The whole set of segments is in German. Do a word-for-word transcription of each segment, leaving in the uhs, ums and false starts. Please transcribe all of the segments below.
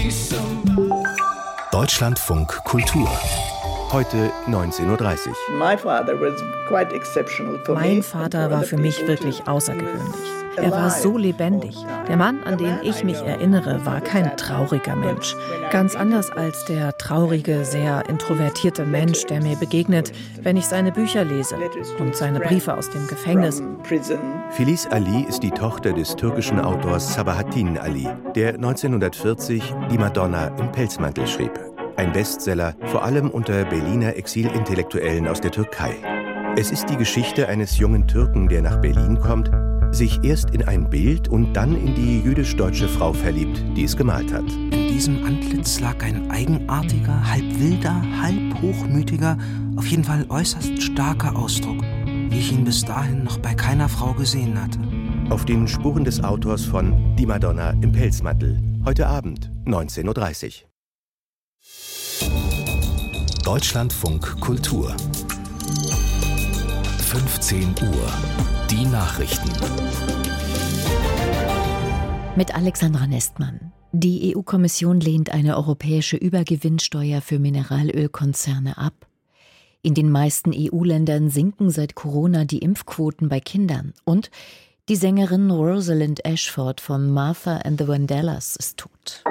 Deutschlandfunk Kultur. Heute neunzehn Uhr dreißig. Mein Vater war für mich wirklich außergewöhnlich. Er war so lebendig. Der Mann, an den ich mich erinnere, war kein trauriger Mensch. Ganz anders als der traurige, sehr introvertierte Mensch, der mir begegnet, wenn ich seine Bücher lese und seine Briefe aus dem Gefängnis. Filiz Ali ist die Tochter des türkischen Autors Sabahattin Ali, der neunzehnhundertvierzig Die Madonna im Pelzmantel schrieb. Ein Bestseller, vor allem unter Berliner Exilintellektuellen aus der Türkei. Es ist die Geschichte eines jungen Türken, der nach Berlin kommt, sich erst in ein Bild und dann in die jüdisch-deutsche Frau verliebt, die es gemalt hat. In diesem Antlitz lag ein eigenartiger, halb wilder, halb hochmütiger, auf jeden Fall äußerst starker Ausdruck, wie ich ihn bis dahin noch bei keiner Frau gesehen hatte. Auf den Spuren des Autors von Die Madonna im Pelzmantel. Heute Abend, neunzehn Uhr dreißig. Deutschlandfunk Kultur. fünfzehn Uhr. Die Nachrichten. Mit Alexandra Nestmann. Die E U-Kommission lehnt eine europäische Übergewinnsteuer für Mineralölkonzerne ab. In den meisten E U-Ländern sinken seit Corona die Impfquoten bei Kindern. Und die Sängerin Rosalind Ashford von Martha and the Vandellas ist tot.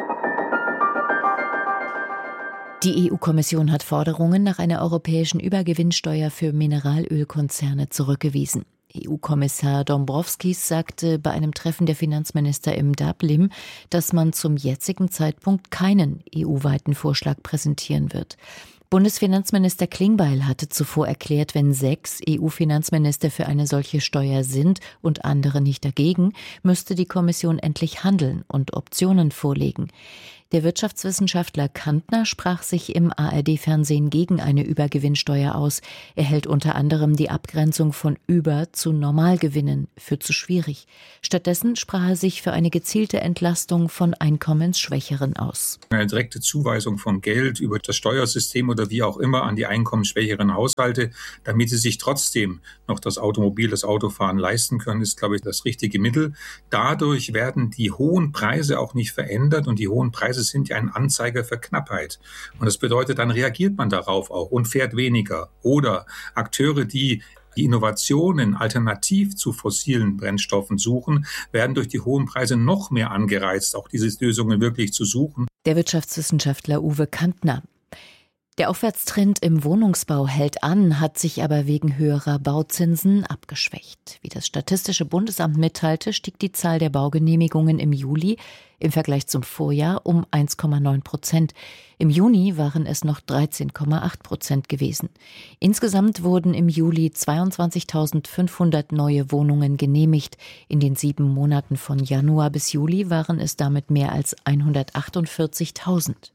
Die E U-Kommission hat Forderungen nach einer europäischen Übergewinnsteuer für Mineralölkonzerne zurückgewiesen. E U-Kommissar Dombrovskis sagte bei einem Treffen der Finanzminister im Dublin, dass man zum jetzigen Zeitpunkt keinen E U-weiten Vorschlag präsentieren wird. Bundesfinanzminister Klingbeil hatte zuvor erklärt, wenn sechs E U-Finanzminister für eine solche Steuer sind und andere nicht dagegen, müsste die Kommission endlich handeln und Optionen vorlegen. Der Wirtschaftswissenschaftler Kantner sprach sich im A R D-Fernsehen gegen eine Übergewinnsteuer aus. Er hält unter anderem die Abgrenzung von Über- zu Normalgewinnen für zu schwierig. Stattdessen sprach er sich für eine gezielte Entlastung von Einkommensschwächeren aus. Eine direkte Zuweisung von Geld über das Steuersystem oder wie auch immer an die einkommensschwächeren Haushalte, damit sie sich trotzdem noch das Automobil, das Autofahren leisten können, ist, glaube ich, das richtige Mittel. Dadurch werden die hohen Preise auch nicht verändert und die hohen Preise sind ja ein Anzeiger für Knappheit. Und das bedeutet, dann reagiert man darauf auch und fährt weniger. Oder Akteure, die die Innovationen alternativ zu fossilen Brennstoffen suchen, werden durch die hohen Preise noch mehr angereizt, auch diese Lösungen wirklich zu suchen. Der Wirtschaftswissenschaftler Uwe Kantner. Der Aufwärtstrend im Wohnungsbau hält an, hat sich aber wegen höherer Bauzinsen abgeschwächt. Wie das Statistische Bundesamt mitteilte, stieg die Zahl der Baugenehmigungen im Juli im Vergleich zum Vorjahr um eins Komma neun Prozent. Im Juni waren es noch dreizehn Komma acht Prozent gewesen. Insgesamt wurden im Juli zweiundzwanzigtausendfünfhundert neue Wohnungen genehmigt. In den sieben Monaten von Januar bis Juli waren es damit mehr als hundertachtundvierzigtausend.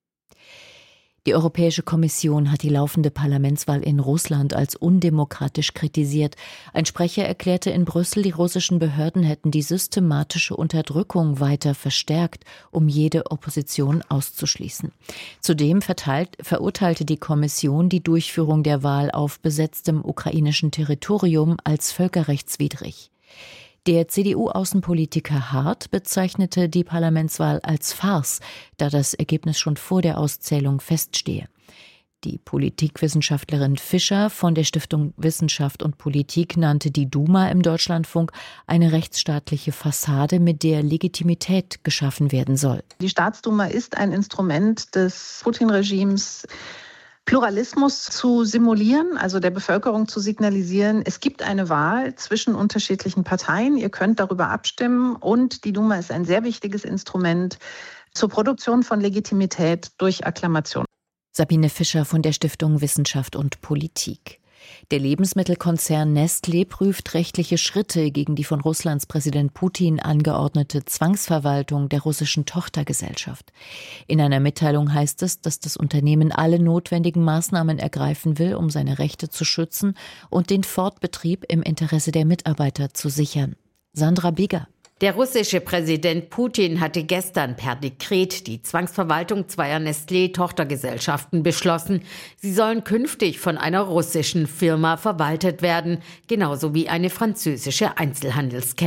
Die Europäische Kommission hat die laufende Parlamentswahl in Russland als undemokratisch kritisiert. Ein Sprecher erklärte in Brüssel, die russischen Behörden hätten die systematische Unterdrückung weiter verstärkt, um jede Opposition auszuschließen. Zudem verteilt, verurteilte die Kommission die Durchführung der Wahl auf besetztem ukrainischen Territorium als völkerrechtswidrig. Der C D U-Außenpolitiker Hart bezeichnete die Parlamentswahl als Farce, da das Ergebnis schon vor der Auszählung feststehe. Die Politikwissenschaftlerin Fischer von der Stiftung Wissenschaft und Politik nannte die Duma im Deutschlandfunk eine rechtsstaatliche Fassade, mit der Legitimität geschaffen werden soll. Die Staatsduma ist ein Instrument des Putin-Regimes, Pluralismus zu simulieren, also der Bevölkerung zu signalisieren, es gibt eine Wahl zwischen unterschiedlichen Parteien, ihr könnt darüber abstimmen und die Duma ist ein sehr wichtiges Instrument zur Produktion von Legitimität durch Akklamation. Sabine Fischer von der Stiftung Wissenschaft und Politik. Der Lebensmittelkonzern Nestlé prüft rechtliche Schritte gegen die von Russlands Präsident Putin angeordnete Zwangsverwaltung der russischen Tochtergesellschaft. In einer Mitteilung heißt es, dass das Unternehmen alle notwendigen Maßnahmen ergreifen will, um seine Rechte zu schützen und den Fortbetrieb im Interesse der Mitarbeiter zu sichern. Sandra Bigger. Der russische Präsident Putin hatte gestern per Dekret die Zwangsverwaltung zweier Nestlé-Tochtergesellschaften beschlossen. Sie sollen künftig von einer russischen Firma verwaltet werden, genauso wie eine französische Einzelhandelskette.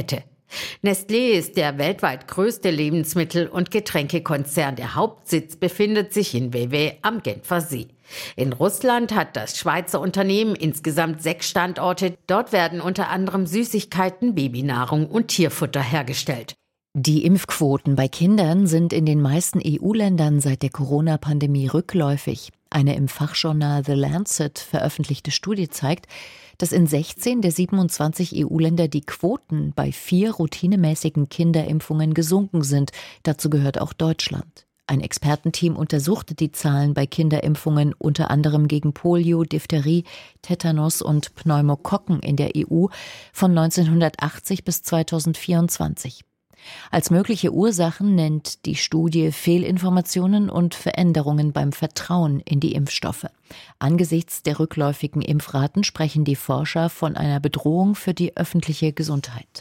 Nestlé ist der weltweit größte Lebensmittel- und Getränkekonzern. Der Hauptsitz befindet sich in Vevey am Genfer See. In Russland hat das Schweizer Unternehmen insgesamt sechs Standorte. Dort werden unter anderem Süßigkeiten, Babynahrung und Tierfutter hergestellt. Die Impfquoten bei Kindern sind in den meisten E U-Ländern seit der Corona-Pandemie rückläufig. Eine im Fachjournal The Lancet veröffentlichte Studie zeigt, dass in sechzehn der siebenundzwanzig E U-Länder die Quoten bei vier routinemäßigen Kinderimpfungen gesunken sind. Dazu gehört auch Deutschland. Ein Expertenteam untersuchte die Zahlen bei Kinderimpfungen unter anderem gegen Polio, Diphtherie, Tetanus und Pneumokokken in der E U von neunzehnhundertachtzig bis zweitausendvierundzwanzig. Als mögliche Ursachen nennt die Studie Fehlinformationen und Veränderungen beim Vertrauen in die Impfstoffe. Angesichts der rückläufigen Impfraten sprechen die Forscher von einer Bedrohung für die öffentliche Gesundheit.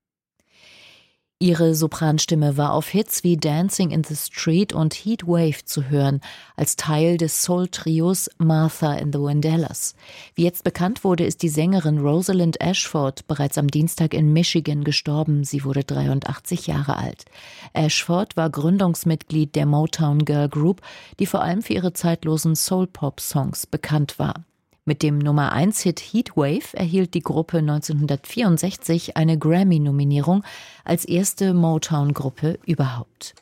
Ihre Sopranstimme war auf Hits wie Dancing in the Street und Heatwave zu hören, als Teil des Soul-Trios Martha and the Vandellas. Wie jetzt bekannt wurde, ist die Sängerin Rosalind Ashford bereits am Dienstag in Michigan gestorben. Sie wurde dreiundachtzig Jahre alt. Ashford war Gründungsmitglied der Motown Girl Group, die vor allem für ihre zeitlosen Soul-Pop-Songs bekannt war. Mit dem Nummer eins Hit Heatwave erhielt die Gruppe neunzehnhundertvierundsechzig eine Grammy-Nominierung als erste Motown-Gruppe überhaupt.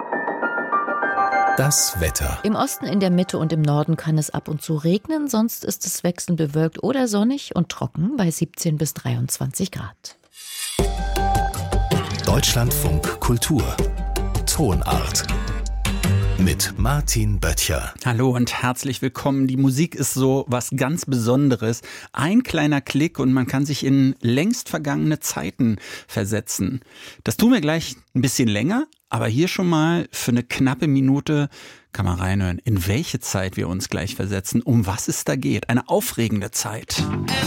Das Wetter. Im Osten, in der Mitte und im Norden kann es ab und zu regnen, sonst ist es wechselnd bewölkt oder sonnig und trocken bei siebzehn bis dreiundzwanzig Grad. Deutschlandfunk Kultur. Tonart. Mit Martin Böttcher. Hallo und herzlich willkommen. Die Musik ist so was ganz Besonderes. Ein kleiner Klick und man kann sich in längst vergangene Zeiten versetzen. Das tun wir gleich ein bisschen länger, aber hier schon mal für eine knappe Minute kann man reinhören, in welche Zeit wir uns gleich versetzen, um was es da geht. Eine aufregende Zeit.